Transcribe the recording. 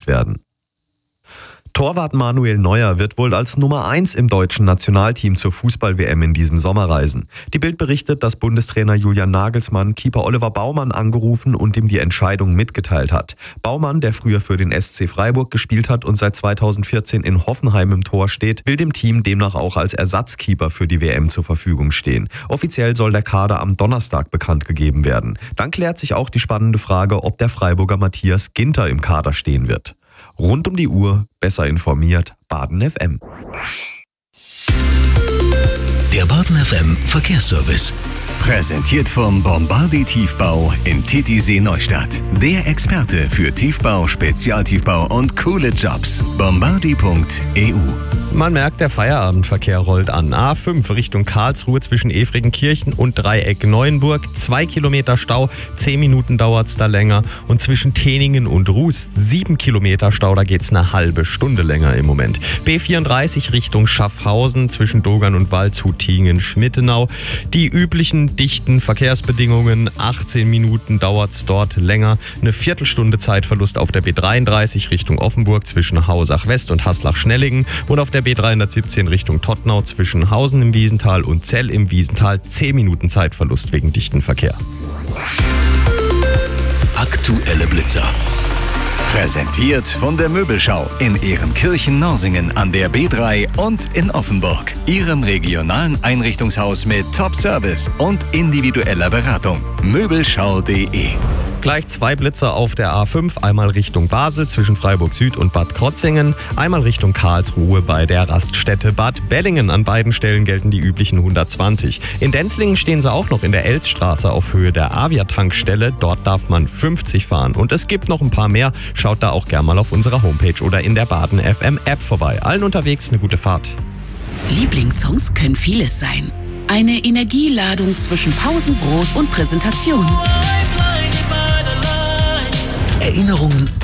werden. Torwart Manuel Neuer wird wohl als Nummer 1 im deutschen Nationalteam zur Fußball-WM in diesem Sommer reisen. Die Bild berichtet, dass Bundestrainer Julian Nagelsmann Keeper Oliver Baumann angerufen und ihm die Entscheidung mitgeteilt hat. Baumann, der früher für den SC Freiburg gespielt hat und seit 2014 in Hoffenheim im Tor steht, will dem Team demnach auch als Ersatzkeeper für die WM zur Verfügung stehen. Offiziell soll der Kader am Donnerstag bekannt gegeben werden. Dann klärt sich auch die spannende Frage, ob der Freiburger Matthias Ginter im Kader stehen wird. Rund um die Uhr, besser informiert, Baden FM. Der Baden FM Verkehrsservice. Präsentiert vom Bombardi Tiefbau in Titisee Neustadt. Der Experte für Tiefbau, Spezialtiefbau und coole Jobs. Bombardi.eu. Man merkt, der Feierabendverkehr rollt an. A5 Richtung Karlsruhe zwischen Efringenkirchen und Dreieck Neuenburg. 2 Kilometer Stau, 10 Minuten dauert's da länger. Und zwischen Teningen und Ruß 7 Kilometer Stau, da geht's eine halbe Stunde länger im Moment. B34 Richtung Schaffhausen zwischen Dogern und Waldshut, Tingen, Schmittenau. Die üblichen dichten Verkehrsbedingungen, 18 Minuten dauert's dort länger. Eine Viertelstunde Zeitverlust auf der B33 Richtung Offenburg zwischen Hausach West und Haslach-Schnellingen und auf der B317 Richtung Todtnau zwischen Hausen im Wiesental und Zell im Wiesental 10 Minuten Zeitverlust wegen dichten Verkehr. Aktuelle Blitzer. Präsentiert von der Möbelschau in Ehrenkirchen-Norsingen an der B3 und in Offenburg. Ihrem regionalen Einrichtungshaus mit Top-Service und individueller Beratung. Möbelschau.de. Gleich 2 Blitzer auf der A5, einmal Richtung Basel zwischen Freiburg Süd und Bad Krotzingen, einmal Richtung Karlsruhe bei der Raststätte Bad Bellingen. An beiden Stellen gelten die üblichen 120. In Denzlingen stehen sie auch noch in der Elzstraße auf Höhe der Avia-Tankstelle. Dort darf man 50 fahren. Und es gibt noch ein paar mehr. Schaut da auch gern mal auf unserer Homepage oder in der Baden FM App vorbei. Allen unterwegs eine gute Fahrt. Lieblingssongs können vieles sein. Eine Energieladung zwischen Pausenbrot und Präsentation. Erinnerungen